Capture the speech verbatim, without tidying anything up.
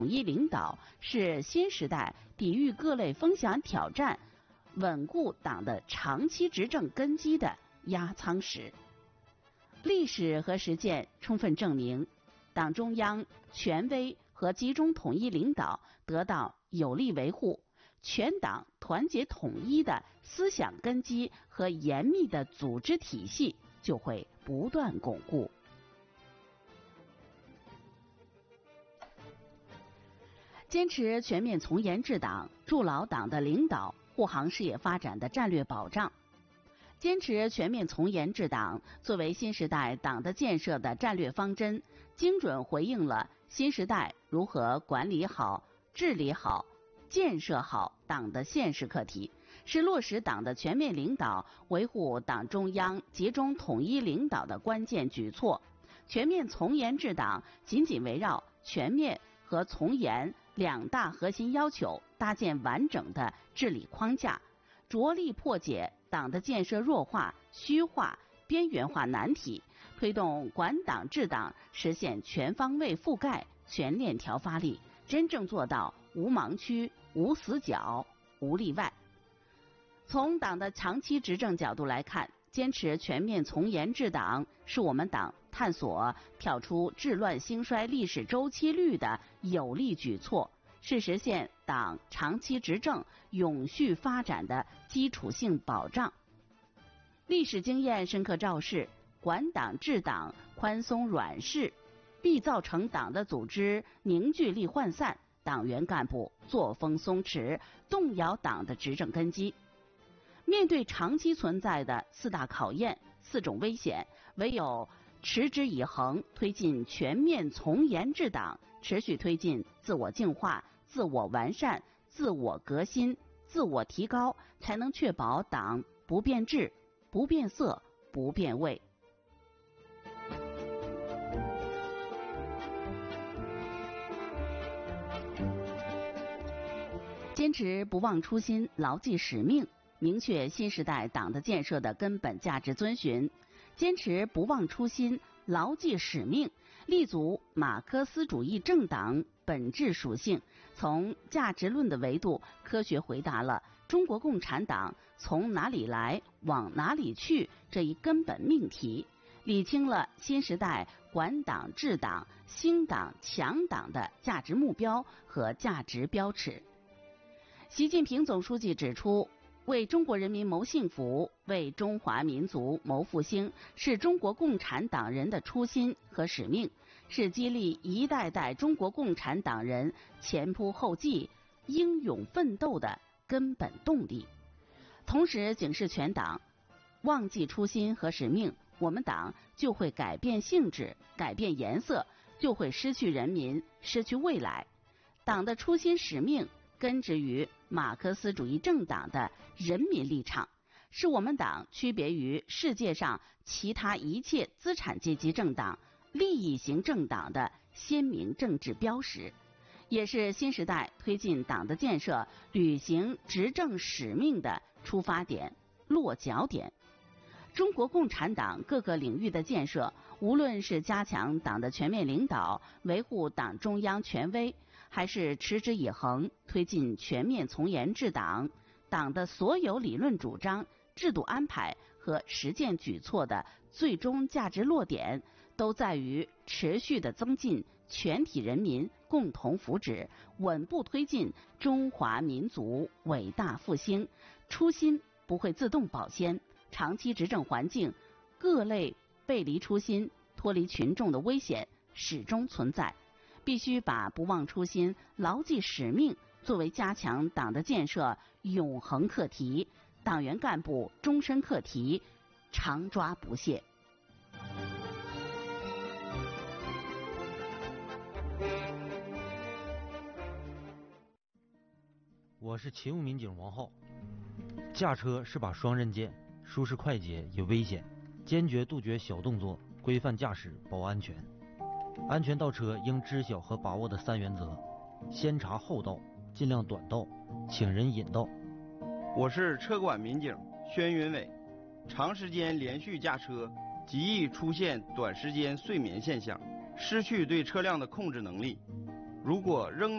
统一领导是新时代抵御各类风险挑战、稳固党的长期执政根基的压舱石。历史和实践充分证明，党中央权威和集中统一领导得到有力维护，全党团结统一的思想根基和严密的组织体系就会不断巩固。坚持全面从严治党，筑牢党的领导护航事业发展的战略保障。坚持全面从严治党作为新时代党的建设的战略方针，精准回应了新时代如何管理好、治理好、建设好党的现实课题，是落实党的全面领导、维护党中央集中统一领导的关键举措。全面从严治党紧紧围绕全面和从严两大核心要求，搭建完整的治理框架，着力破解党的建设弱化、虚化、边缘化难题，推动管党治党实现全方位覆盖、全链条发力，真正做到无盲区、无死角、无例外。从党的长期执政角度来看，坚持全面从严治党是我们党探索跳出治乱兴衰历史周期率的有力举措，是实现党长期执政永续发展的基础性保障。历史经验深刻昭示，管党治党宽松软适，必造成党的组织凝聚力涣散，党员干部作风松弛，动摇党的执政根基。面对长期存在的四大考验、四种危险，唯有持之以恒，推进全面从严治党，持续推进自我净化、自我完善、自我革新、自我提高，才能确保党不变质、不变色、不变味。坚持不忘初心，牢记使命，明确新时代党的建设的根本价值遵循。坚持不忘初心，牢记使命，立足马克思主义政党本质属性，从价值论的维度科学回答了中国共产党从哪里来往哪里去这一根本命题，理清了新时代管党治党、兴党强党的价值目标和价值标尺。习近平总书记指出，为中国人民谋幸福，为中华民族谋复兴，是中国共产党人的初心和使命，是激励一代代中国共产党人前仆后继、英勇奋斗的根本动力。同时警示全党，忘记初心和使命，我们党就会改变性质、改变颜色，就会失去人民、失去未来。党的初心使命根植于马克思主义政党的人民立场，是我们党区别于世界上其他一切资产阶级政党、利益型政党的鲜明政治标识，也是新时代推进党的建设、履行执政使命的出发点、落脚点。中国共产党各个领域的建设，无论是加强党的全面领导、维护党中央权威，还是持之以恒推进全面从严治党，党的所有理论主张、制度安排和实践举措的最终价值落点，都在于持续的增进全体人民共同福祉，稳步推进中华民族伟大复兴。初心不会自动保鲜，长期执政环境各类背离初心、脱离群众的危险始终存在，必须把不忘初心、牢记使命作为加强党的建设永恒课题、党员干部终身课题，常抓不懈。 我是勤务民警王浩。驾车是把双刃剑，舒适快捷也危险，坚决杜绝小动作，规范驾驶保安全。安全倒车应知晓和把握的三原则：先查后到，尽量短道，请人引道。 我是车管民警宣云伟。长时间连续驾车极易出现短时间睡眠现象，失去对车辆的控制能力。如果仍